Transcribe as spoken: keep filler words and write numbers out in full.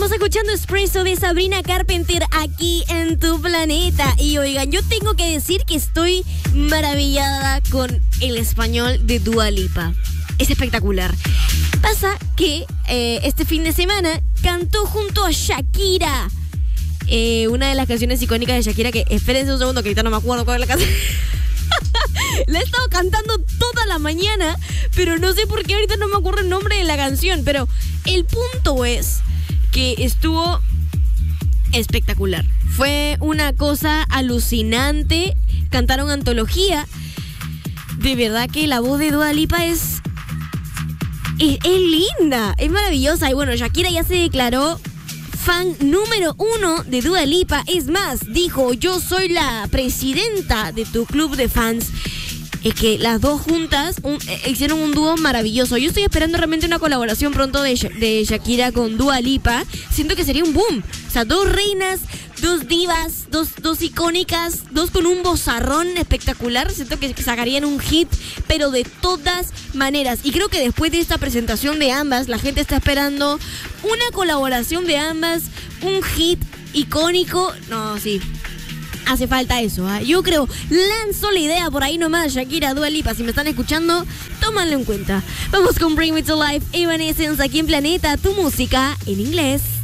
Estamos escuchando Espresso de Sabrina Carpenter aquí en Tu Planeta. Y oigan, yo tengo que decir que estoy maravillada con el español de Dua Lipa. Es espectacular. Pasa que eh, este fin de semana cantó junto a Shakira. Eh, una de las canciones icónicas de Shakira que, espérense un segundo que ahorita no me acuerdo cuál es la canción. La he estado cantando toda la mañana, pero no sé por qué ahorita no me acuerdo el nombre de la canción. Pero el punto es que estuvo espectacular. Fue una cosa alucinante. Cantaron antología. De verdad que la voz de Dua Lipa es, es, es linda, es maravillosa. Y bueno, Shakira ya se declaró fan número uno de Dua Lipa. Es más, dijo: yo soy la presidenta de tu club de fans. Es que las dos juntas un, eh, hicieron un dúo maravilloso. Yo estoy esperando realmente una colaboración pronto de, de Shakira con Dua Lipa. Siento que sería un boom. O sea, dos reinas, dos divas, dos, dos icónicas, dos con un vozarrón espectacular. Siento que sacarían un hit, pero de todas maneras. Y creo que después de esta presentación de ambas, la gente está esperando una colaboración de ambas, un hit icónico. No, sí. Hace falta eso, ¿eh? Yo creo, lanzo la idea por ahí nomás, Shakira, Dua Lipa, si me están escuchando, tómanlo en cuenta. Vamos con Bring Me to Life, Evanescence, aquí en Planeta, tu música en inglés.